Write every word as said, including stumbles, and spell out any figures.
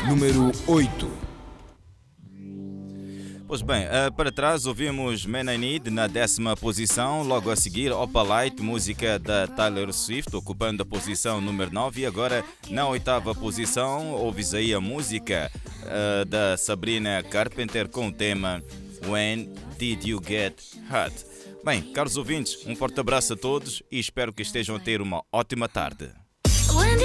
número oito. Pois bem, eh, para trás ouvimos Man I Need na décima posição, logo a seguir Opalite, música da Taylor Swift, ocupando a posição número nove, e agora na oitava posição ouves aí a música eh, da Sabrina Carpenter com o tema When Did You Get Hurt? Bem, caros ouvintes, um forte abraço a todos e espero que estejam a ter uma ótima tarde.